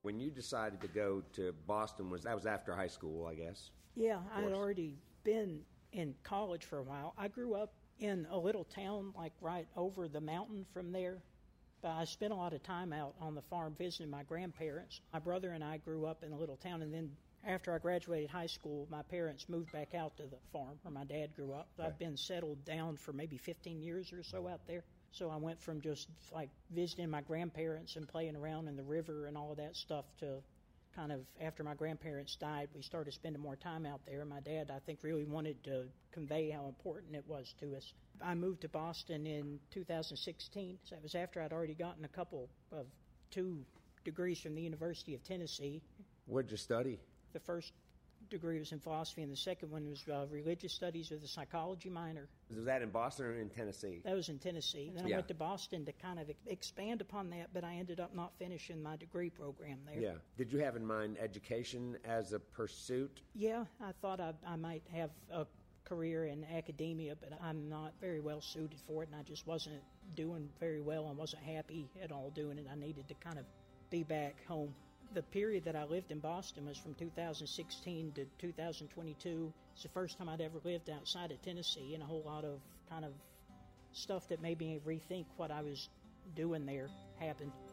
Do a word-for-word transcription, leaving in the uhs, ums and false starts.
When you decided to go to Boston, was that was after high school, I guess? Yeah, I had already been in college for a while. I grew up in a little town like right over the mountain from there. But I spent a lot of time out on the farm visiting my grandparents. My brother and I grew up in a little town, and then after I graduated high school, my parents moved back out to the farm where my dad grew up. Okay. I've been settled down for maybe fifteen years or so out there. So I went from just like visiting my grandparents and playing around in the river and all of that stuff to kind of after my grandparents died, we started spending more time out there. My dad, I think, really wanted to convey how important it was to us. I moved to Boston in two thousand sixteen. So it was after I'd already gotten a couple of two degrees from the University of Tennessee. What did you study? The first degree was in philosophy, and the second one was uh, religious studies with a psychology minor. Was that in Boston or in Tennessee? That was in Tennessee. Then I yeah. went to Boston to kind of expand upon that, but I ended up not finishing my degree program there. Yeah. Did you have in mind education as a pursuit? Yeah, I thought I, I might have a career in academia, but I'm not very well suited for it, and I just wasn't doing very well and wasn't happy at all doing it. I needed to kind of be back home. The period that I lived in Boston was from two thousand sixteen to two thousand twenty-two. It's the first time I'd ever lived outside of Tennessee, and a whole lot of kind of stuff that made me rethink what I was doing there happened.